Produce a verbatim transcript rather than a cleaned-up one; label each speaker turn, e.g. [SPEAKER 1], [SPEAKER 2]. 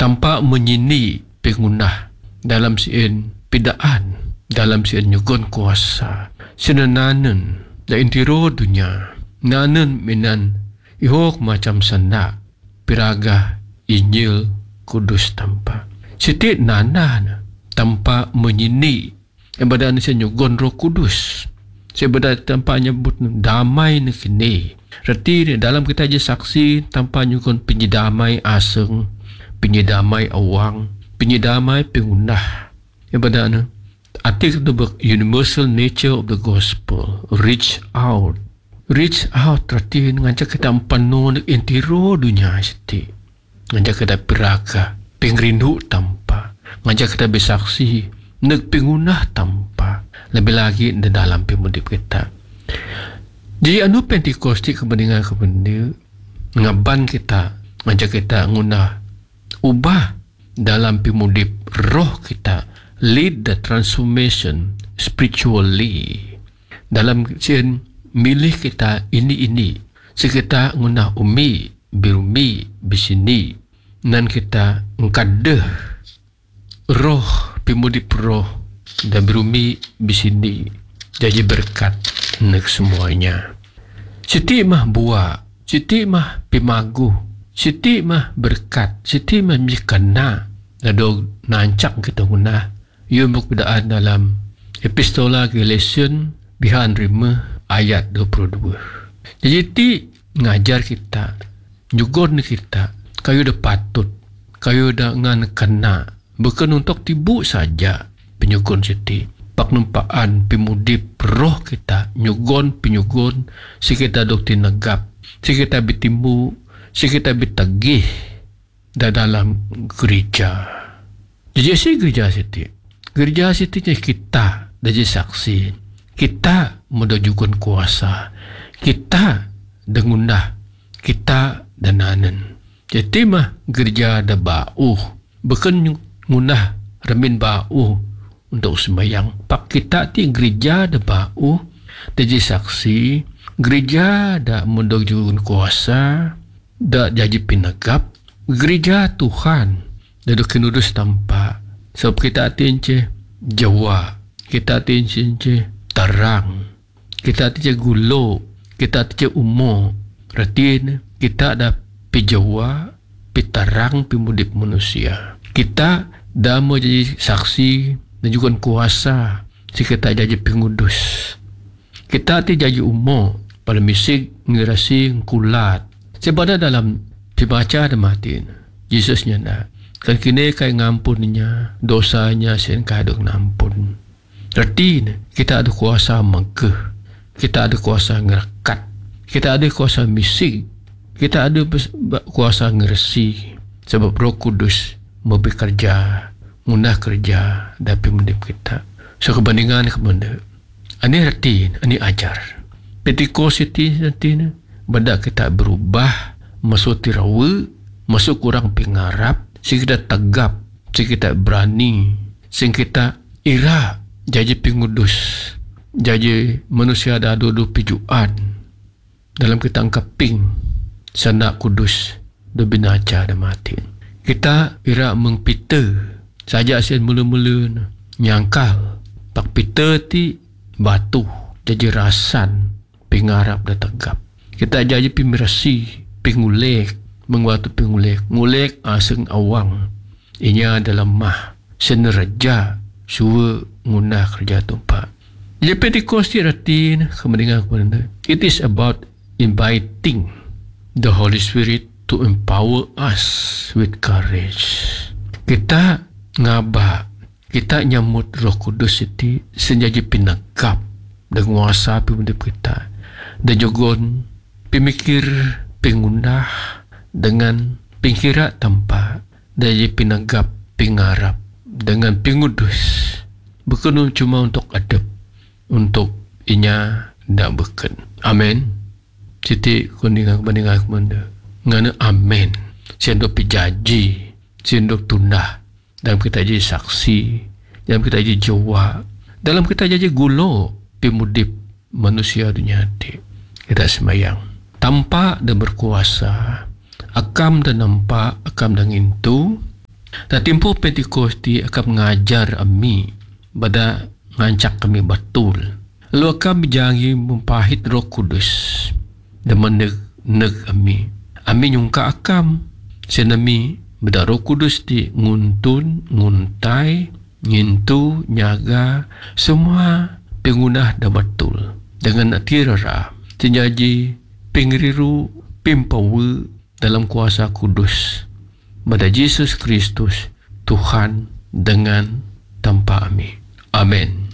[SPEAKER 1] tanpa menyini pengunah dalam sien pidaan, dalam sien nyugon kuasa sinananen da intiro dunia nanen minan ihok macam sanda piraga Injil kudus tanpa siti nanan tanpa menyini ibadah ni nyugon Roh Kudus sebeda tanpa nyebut damai ni kini reti ni dalam kita je saksi tanpa nyugon penyedamai aseng, penyedamai awang, penyedamai pengunah ibadah ni arti kita ber universal nature of the gospel, reach out reach out reti ngajak kita penuh intiro dunia siti ngajak kita piraga pengrindu tanpa ngajak kita bersaksi nek pengunah tanpa lebih lagi di dalam pemudip kita. Jadi anu Pentekoste kepentingan kepentingan ngaban kita ngajak kita ngunah ubah dalam pemudip roh kita, lead the transformation spiritually dalam sien milih kita ini-ini sekita ngunah umi birumi bisini nan kita ngkadeh roh pemudip roh dan berumi bisini jadi berkat nek semuanya. Siti mah buah, siti mah pimagu, siti mah berkat, siti mah mikana nado nancak kita guna yumuk bidaan dalam epistola Galatian bihan lima ayat dua puluh dua. Jadi ti ngajar kita nyugon kita kayu dah patut kayu dah ngan kena bukan untuk tibu saja penyugon siti pak numpaan pimudip roh kita nyugon penyugon si kita dok tinagap si kita bitimbu si kita bitagih da dalam gereja. Jadi si gereja siti gereja siti kita daji saksi kita menujukan kuasa kita dengundah kita dananen jadi mah gereja da bau bukan ngunah remin bau untuk sembahyang pak kita ti gereja da bau daji saksi gereja da menujukan kuasa da jadi pinagap gereja Tuhan da kinudus tanpa sebab kita tince Jawa kita tince terang kita tince gulo kita tince umo ratin kita ada pijawa pitarang pimudip manusia kita dah mau jadi saksi dan juga kuasa si kita jadi pengudus kita ti jadi umo pada misik ngirasi kulat sebab dalam dibaca ada matin Yesusnya nak kan kini kai ngampunnya dosanya sen kai dok ngampun ratin kita ada kuasa megeh kita ada kuasa ngerekat kita ada kuasa misik kita ada kuasa ngeresi sebab Roh Kudus mau bekerja munah kerja dapat mendip kita so kebandingan kebanda ini ratin ini ajar Pentekoste nanti benda kita berubah masuk tirawa masuk kurang pengarap sing kita tegap sing kita berani sing kita ira jadi pengudus jadi manusia ada dua-dua pijuan dalam kita angkaping sanak kudus do binaca da mati kita ira mengpita saja asin mula-mula nyangkal pak pita ti batu jadi rasan pengarap da tegap kita jadi pimirasi pengulek mengwatu pengulek ngulek aseng awang inya dalam mah seneraja suwe ngunah kerja tumpa jadi Pentekoste ratin kemendengar kepada it is about inviting the Holy Spirit to empower us with courage kita ngaba kita nyamut Roh Kudus itu senjadi pinagap dan nguasa pimudip kita dan jogon pemikir pengundah dengan pingkira tanpa dari pinagap pingarap dengan pengudus bukan cuma untuk adab untuk inya ndak bukan amin siti kuningan bandingan kemana ngana amin siendo pijaji siendo tundah dalam kita jadi saksi dalam kita jadi jawa dalam kita jadi gulo pimudip manusia dunia hati kita sembahyang tanpa dan berkuasa akam dan nampak akam dan intu Na tempoh Pentekoste akan mengajar kami bada ngancak kami betul. Lalu akan berjanji mempahit Roh Kudus dan meneg kami. Amin nyungka akam senami bada Roh Kudus di nguntun, nguntai, ngintu, nyaga, semua pengunah dah betul. Dengan tirara, senjaji pengriru pimpawu dalam kuasa kudus. Pada Yesus Kristus, Tuhan dengan tanpa kami. Amin.